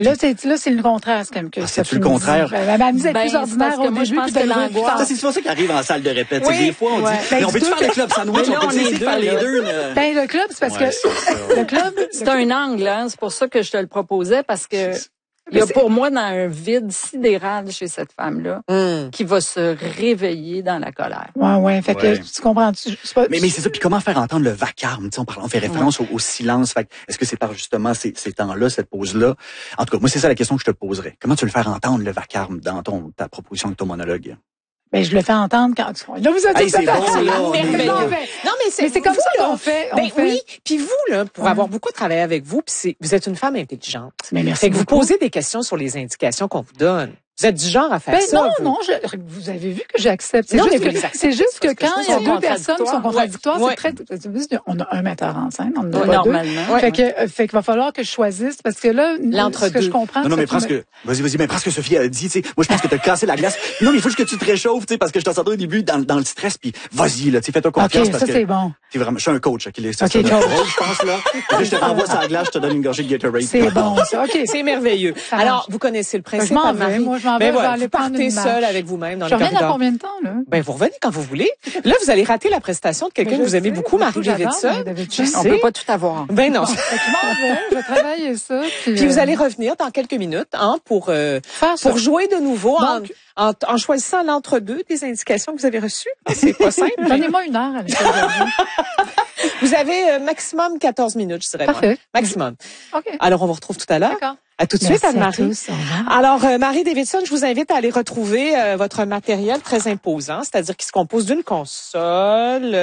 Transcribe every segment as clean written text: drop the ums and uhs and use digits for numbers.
Là, c'est le contraire, c'est comme que c'est-tu le contraire? Elle me dit plus ordinaire au moi, début, je pense que l'angoisse. C'est souvent ça qui arrive en salle de répète. Oui. Des fois, on dit, mais on peut-tu faire le club sandwich? On peut essayer de faire les deux? Ben, le club, c'est parce que le club, c'est un angle, hein. C'est pour ça que je te le proposais, parce que il y a pour moi dans un vide sidéral chez cette femme-là qui va se réveiller dans la colère. Ouais. Fait que tu comprends. Mais c'est ça. Puis comment faire entendre le vacarme? Tu sais, on fait référence au silence. Fait est-ce que c'est par justement ces temps-là, cette pause-là? En tout cas, moi, c'est ça la question que je te poserais. Comment tu veux le faire entendre le vacarme dans ta proposition de ton monologue? Ben, je le fais entendre quand tu... Là, vous êtes c'est bon, là. Non, mais c'est comme ça qu'on fait. Oui. Puis vous, là, pour avoir beaucoup travaillé avec vous, puis vous êtes une femme intelligente. Mais merci. Fait que vous posez des questions sur les indications qu'on vous donne. Vous êtes du genre à faire ça. Non, vous avez vu que j'accepte. C'est juste que quand il y a deux personnes qui sont contradictoires, c'est très, on a un metteur en scène, on en a normalement. Fait qu'il va falloir que je choisisse parce que là, ce que je comprends. Non, mais presque, vas-y, mais presque Sophie a dit, tu sais, moi, je pense que t'as cassé la glace. Non, mais il faut juste que tu te réchauffes, tu sais, parce que je t'en sentais au début dans le stress, puis vas-y, là, tu sais, fais-toi confiance. OK, ça, c'est bon. T'es vraiment, je suis un coach, OK, je pense, là. Je te renvoie sur la glace, je te donne une gorgée de Gatorade. C'est bon, ça. OK. C'est merveilleux. Alors, vous connaissez le principe. Moi, je m'en vais aller partez seul avec vous-même dans le corridor. Je reviens dans combien de temps, là? Ben, vous revenez quand vous voulez. Là, vous allez rater la prestation de quelqu'un que vous aimez beaucoup, Marie Davidson. On peut pas tout avoir. Ben non. Je vais travailler ça. Puis vous allez revenir dans quelques minutes, pour jouer de nouveau en choisissant l'entre-deux des indications que vous avez reçues. C'est pas simple. Donnez-moi une heure à l'école. Vous avez maximum 14 minutes, je dirais. Parfait. Maximum. OK. Alors, on vous retrouve tout à l'heure. D'accord. À tout de suite, Anne-Marie. Alors, Marie Davidson, je vous invite à aller retrouver votre matériel très imposant, c'est-à-dire qui se compose d'une console,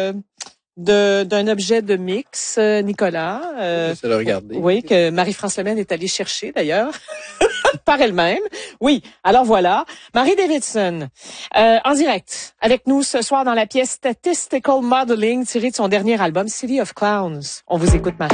d'un objet de mix, Nicolas. Je le regarder. Oui, que Marie-France Lemaine est allée chercher d'ailleurs par elle-même. Oui, alors voilà. Marie Davidson, en direct avec nous ce soir dans la pièce Statistical Modeling tirée de son dernier album City of Clowns. On vous écoute, Marie.